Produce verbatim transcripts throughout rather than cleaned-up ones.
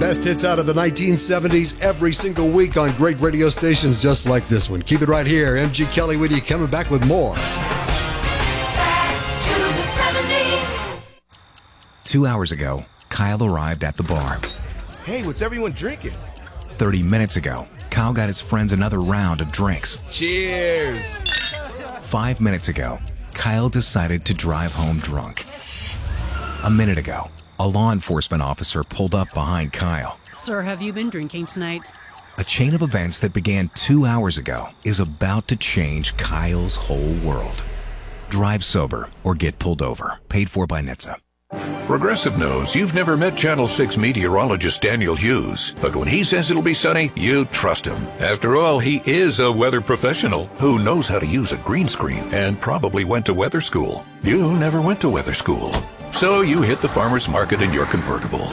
best hits out of the nineteen seventies every single week on great radio stations just like this one. Keep it right here. M G Kelly with you, coming back with more. Back to the seventies. Two hours ago, Kyle arrived at the bar. Hey, what's everyone drinking? thirty minutes ago, Kyle got his friends another round of drinks. Cheers! Five minutes ago, Kyle decided to drive home drunk. A minute ago, a law enforcement officer pulled up behind Kyle. Sir, have you been drinking tonight? A chain of events that began two hours ago is about to change Kyle's whole world. Drive sober or get pulled over. Paid for by N H T S A. Progressive knows you've never met Channel six meteorologist Daniel Hughes, but when he says it'll be sunny, you trust him. After all, he is a weather professional who knows how to use a green screen and probably went to weather school. You never went to weather school, so you hit the farmer's market in your convertible.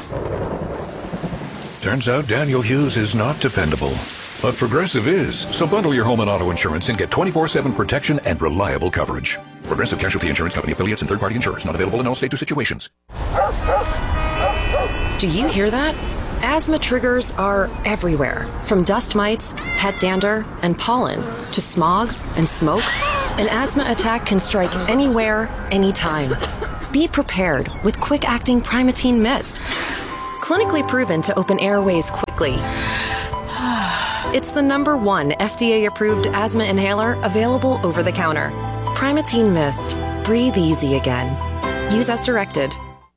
Turns out Daniel Hughes is not dependable, but Progressive is. So bundle your home and auto insurance and get twenty-four seven protection and reliable coverage. Progressive Casualty Insurance Company affiliates and third-party insurers. Not available in all states or situations. Do you hear that? Asthma triggers are everywhere, from dust mites, pet dander, and pollen, to smog and smoke. An asthma attack can strike anywhere, anytime. Be prepared with quick-acting Primatene Mist. Clinically proven to open airways quickly. It's the number one F D A-approved asthma inhaler available over the counter. Primatene Mist. Breathe easy again. Use as directed.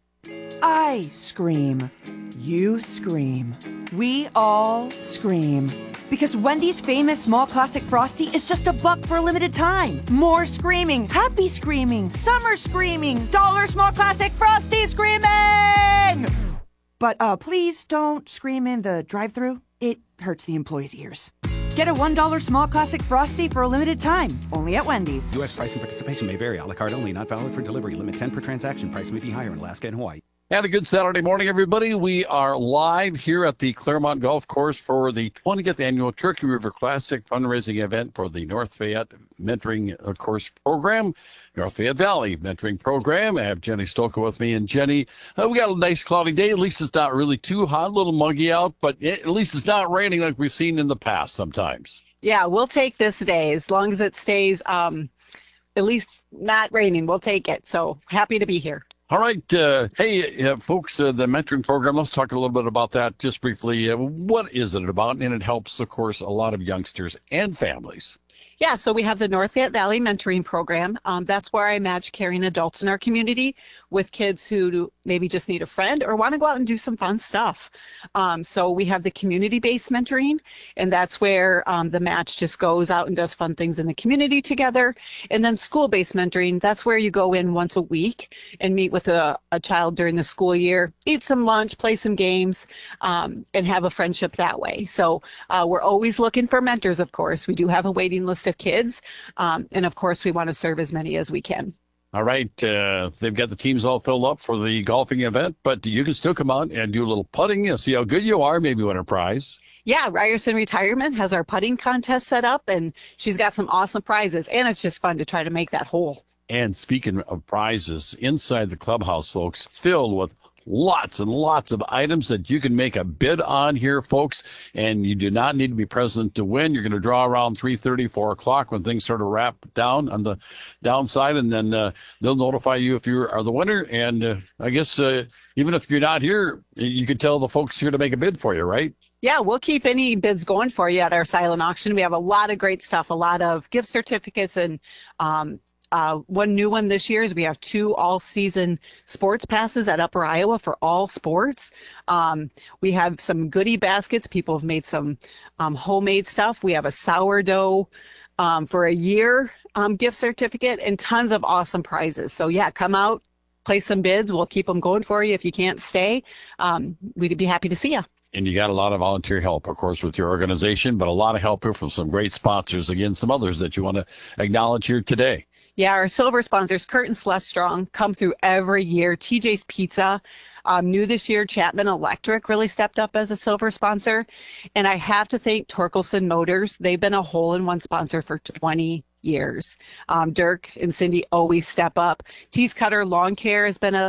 I scream. You scream. We all scream. Because Wendy's famous small classic Frosty is just a buck for a limited time. More screaming, happy screaming, summer screaming, dollar small classic Frosty screaming! But uh, please don't scream in the drive-thru. It hurts the employees' ears. Get a one dollar small classic Frosty for a limited time, only at Wendy's. U S price and participation may vary. A la carte only, not valid for delivery. Limit ten per transaction. Price may be higher in Alaska and Hawaii. And a good Saturday morning, everybody. We are live here at the Claremont Golf Course for the twentieth Annual Turkey River Classic fundraising event for the North Fayette Mentoring uh, Course Program, North Fayette Valley Mentoring Program. I have Jenny Stoka with me. And Jenny, uh, we got a nice cloudy day. At least it's not really too hot, a little muggy out, but it, at least it's not raining like we've seen in the past sometimes. Yeah, we'll take this day as long as it stays um, at least not raining. We'll take it. So happy to be here. All right. Uh, hey, uh, folks, uh, the mentoring program, let's talk a little bit about that just briefly. Uh, what is it about? And it helps, of course, a lot of youngsters and families. Yeah, so we have the North Fayette Valley Mentoring Program. Um, that's where I match caring adults in our community with kids who maybe just need a friend or want to go out and do some fun stuff. Um, so we have the community-based mentoring, and that's where um, the match just goes out and does fun things in the community together. And then school-based mentoring, that's where you go in once a week and meet with a, a child during the school year, eat some lunch, play some games, um, and have a friendship that way. So uh, we're always looking for mentors, of course. We do have a waiting list of kids. Um, and of course, we want to serve as many as we can. All right. Uh, they've got the teams all filled up for the golfing event, but you can still come out and do a little putting and see how good you are, maybe win a prize. Yeah, Ryerson Retirement has our putting contest set up, and she's got some awesome prizes, and it's just fun to try to make that hole. And speaking of prizes, inside the clubhouse, folks, filled with lots and lots of items that you can make a bid on here, folks, and you do not need to be present to win. You're going to draw around three thirty, four o'clock when things sort of wrap down on the downside, and then uh, they'll notify you if you are the winner. And uh, I guess uh, even if you're not here, you can tell the folks here to make a bid for you, right? Yeah, we'll keep any bids going for you at our silent auction. We have a lot of great stuff, a lot of gift certificates, and um, Uh, one new one this year is we have two all-season sports passes at Upper Iowa for all sports. Um, we have some goodie baskets. People have made some um, homemade stuff. We have a sourdough um, for a year um, gift certificate and tons of awesome prizes. So, yeah, come out, place some bids. We'll keep them going for you. If you can't stay, um, we'd be happy to see you. And you got a lot of volunteer help, of course, with your organization, but a lot of help here from some great sponsors. Again, some others that you want to acknowledge here today. Yeah, our silver sponsors, Kurt and Celeste Strong, come through every year. T J's Pizza, um, new this year, Chapman Electric really stepped up as a silver sponsor. And I have to thank Torkelson Motors. They've been a hole-in-one sponsor for twenty years. Um, Dirk and Cindy always step up. Tease Cutter Lawn Care has been a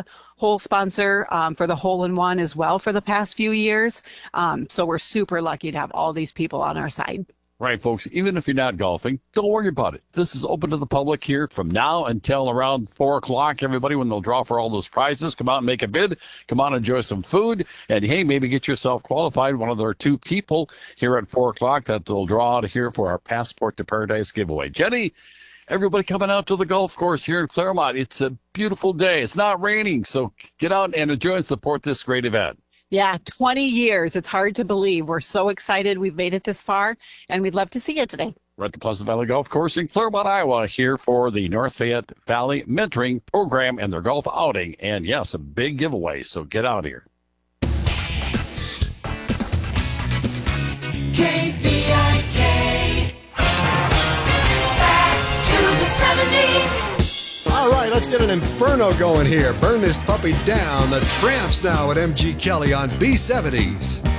hole sponsor um, for the hole in one as well for the past few years. Um, so we're super lucky to have all these people on our side. Right, folks, even if you're not golfing, don't worry about it. This is open to the public here from now until around four o'clock. Everybody, when they'll draw for all those prizes, come out and make a bid. Come out and enjoy some food. And, hey, maybe get yourself qualified. One of their two people here at four o'clock that they'll draw out here for our Passport to Paradise giveaway. Jenny, everybody coming out to the golf course here in Claremont. It's a beautiful day. It's not raining, so get out and enjoy and support this great event. Yeah, twenty years. It's hard to believe. We're so excited we've made it this far, and we'd love to see you today. We're at the Pleasant Valley Golf Course in Claremont, Iowa, here for the North Fayette Valley Mentoring Program and their golf outing. And, yes, a big giveaway, so get out here. K V I K. Back to the seventies. All right, let's get an inferno going here. Burn this puppy down. The Tramps now at M G Kelly on B seventies.